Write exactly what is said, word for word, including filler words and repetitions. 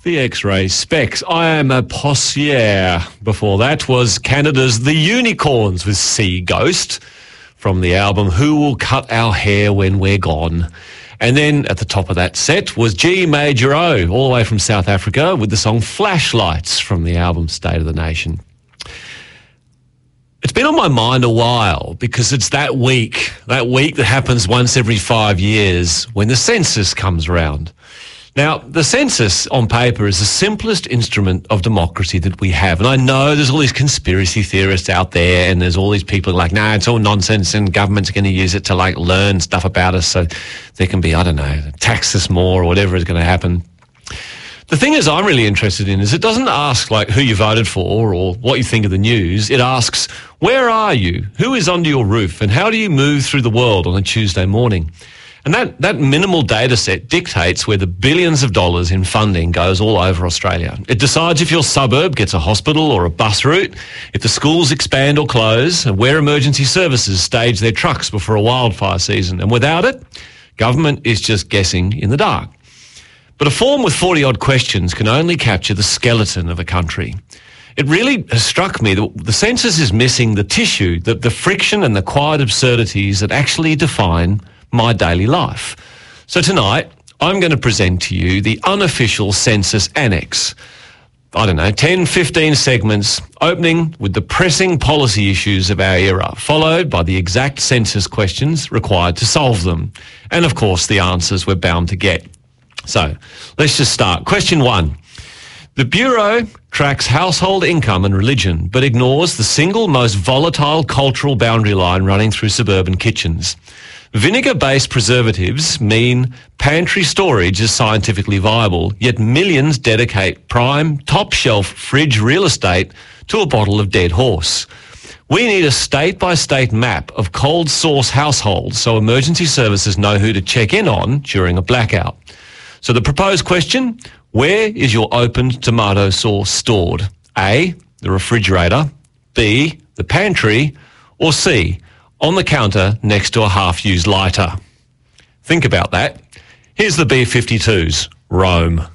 The X-Ray Specs. I am a Possiere. Before that was Canada's The Unicorns with Sea Ghost from the album Who Will Cut Our Hair When We're Gone. And then at the top of that set was G Major O, all the way from South Africa, with the song Flashlights from the album State of the Nation. It's been on my mind a while because it's that week, that week that happens once every five years when the census comes around. Now, the census on paper is the simplest instrument of democracy that we have. And I know there's all these conspiracy theorists out there and there's all these people like, nah, it's all nonsense and government's going to use it to like learn stuff about us so they can be, I don't know, tax us more or whatever is going to happen. The thing is I'm really interested in is it doesn't ask like who you voted for or what you think of the news. It asks, where are you? Who is under your roof? And how do you move through the world on a Tuesday morning? And that, that minimal data set dictates where the billions of dollars in funding goes all over Australia. It decides if your suburb gets a hospital or a bus route, if the schools expand or close, and where emergency services stage their trucks before a wildfire season. And without it, government is just guessing in the dark. But a form with forty-odd questions can only capture the skeleton of a country. It really has struck me that the census is missing the tissue, the, the friction and the quiet absurdities that actually define my daily life. So tonight, I'm going to present to you the unofficial census annex. I don't know, ten, fifteen segments, opening with the pressing policy issues of our era, followed by the exact census questions required to solve them. And of course, the answers we're bound to get. So, let's just start. Question one. The Bureau tracks household income and religion, but ignores the single most volatile cultural boundary line running through suburban kitchens. Vinegar-based preservatives mean pantry storage is scientifically viable, yet millions dedicate prime, top-shelf fridge real estate to a bottle of dead horse. We need a state-by-state map of cold source households so emergency services know who to check in on during a blackout. So the proposed question, where is your opened tomato sauce stored? A, the refrigerator, B, the pantry, or C, on the counter next to a half-used lighter? Think about that. Here's the B fifty-twos, Rome.